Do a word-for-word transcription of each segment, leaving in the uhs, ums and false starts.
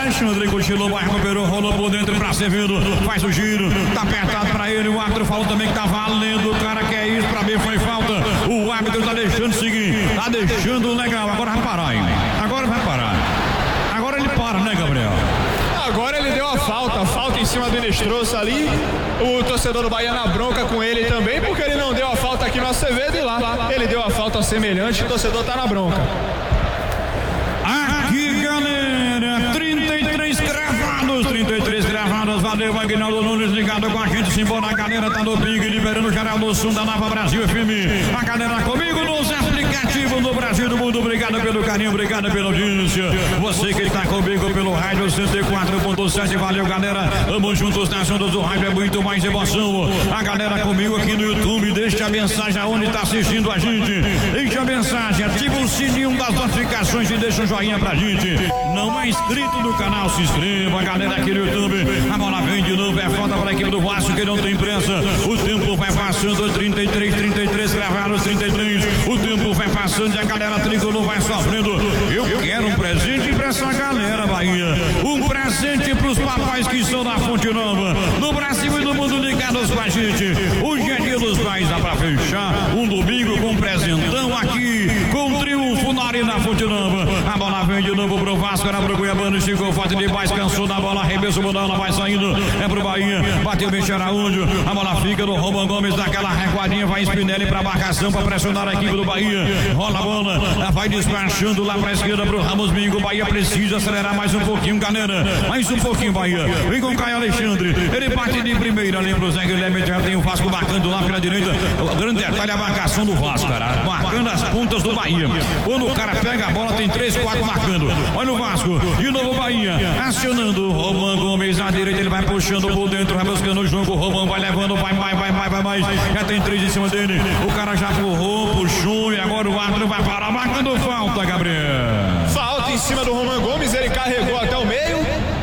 Alexandre, cochilou, vai, recuperou, rolou por dentro pra Sevedo, faz o giro, tá apertado pra ele, o árbitro falou também que tá valendo, o cara quer isso, pra mim foi falta, o árbitro tá deixando seguir, tá deixando legal, agora vai parar, hein? Agora vai parar, agora ele para, né, Gabriel? Agora ele deu a falta, falta em cima do Inestrosa ali, o torcedor do Bahia na bronca com ele também, porque ele não deu a falta aqui no Acevedo e lá ele deu a falta semelhante, o torcedor tá na bronca. Aqui, galera, trinta e três cravados, trinta e três cravados, valeu, Aguinaldo Nunes ligado com a gente, simbora, a galera tá no Big, liberando o geral do Sul da Nova Brasil F M, a galera comigo nos aplicativos do Brasil do Mundo, obrigado pelo carinho, obrigado pela audiência, você que está comigo pelo rádio cento e quatro ponto sete, valeu, galera, vamos juntos nas ondas do rádio, é muito mais emoção, a galera comigo aqui no YouTube, deixa a mensagem aonde está assistindo a gente, deixa a mensagem, ativa o sininho das notificações e deixa um joinha pra gente, não é inscrito no canal, se inscreva, a galera aqui no YouTube, a bola vem de novo, é falta para a equipe do Vasco que não tem pressa, o tempo vai passando, trinta e três, trinta e três cravados, trinta e três, o tempo vai passando e a galera tricolor vai sofrendo, eu quero um presente pra essa galera, Bahia, um presente pros papais que estão na Fonte Nova, no Brasil e no mundo ligados com a gente, hoje é dia dos pais, dá pra fechar um domingo com um presentão aqui, com triunfo na Arena Fonte Nova, a bola vem de novo pro Vasco, era pro Cuiabano, esticou forte demais, cansou da bola, arremesso, ela vai saindo, é pro Bahia, bateu bem Araújo, a bola fica no Roman Gomes, daquela recuadinha, vai Spinelli pra marcação, pra pressionar a equipe do Bahia, rola a bola, vai despachando lá pra esquerda pro Ramos Mingo, o Bahia precisa acelerar mais um pouquinho, galera, mais um pouquinho, Bahia, vem com o Caio Alexandre, ele bate de primeira, ali pro Zé Guilherme, já tem o Vasco marcando lá pela direita, o grande detalhe é a marcação do Vasco, cara, marcando as pontas do Bahia, quando o cara pega a bola, tem três, quatro marcando, olha o Vasco, de novo o Bahia, acionando o Roman Gomes na direita, ele vai puxando por dentro, vai buscando o jogo, o Roman vai levando, vai, vai, vai, vai, vai, mais, já tem três em cima dele, o cara já empurrou, puxou e agora o árbitro vai parar, marcando falta, Gabriel. Falta em cima do Roman Gomes, ele carregou até o meio,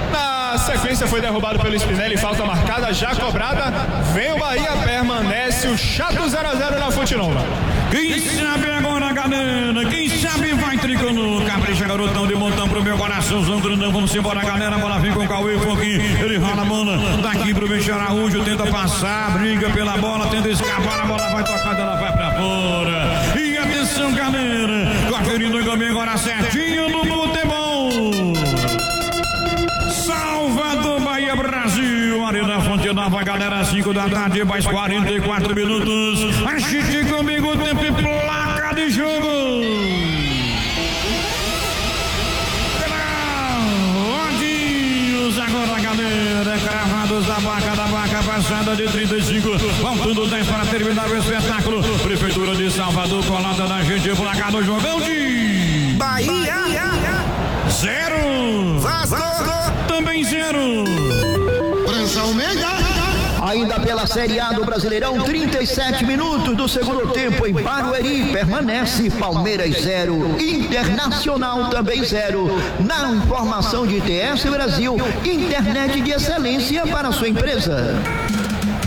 na sequência foi derrubado pelo Spinelli, falta marcada, já cobrada, vem o Bahia, permanece o chato zero a zero na Fonte Nova. Quem sabe agora, galera, quem sabe vai tricolor, capricha garotão de montão pro meu coraçãozão grandão, vamos embora, galera, a bola vem com o Cauê, Foquinho, ele rola a bola, daqui pro Bencho Araújo, tenta passar, briga pela bola, tenta escapar, a bola vai tocada, ela vai pra fora, e atenção, galera, conferindo comigo agora certinho no futebol, Salvador, Bahia, Brasil, Arena Fonte Nova, galera, cinco da tarde, mais quarenta e quatro minutos, assiste comigo, tempo e placa de jogo. Gravadinhos agora, galera, cravados da vaca, da vaca passada de trinta e cinco, faltando dez para terminar o espetáculo, Prefeitura de Salvador, colada da gente, placa do jogão de Bahia, zero, Vasco, também zero. Prensa Almeida. Ainda pela Série A do Brasileirão, trinta e sete minutos do segundo tempo em Barueri, permanece Palmeiras zero, Internacional também zero. Na informação de T S Brasil, internet de excelência para sua empresa.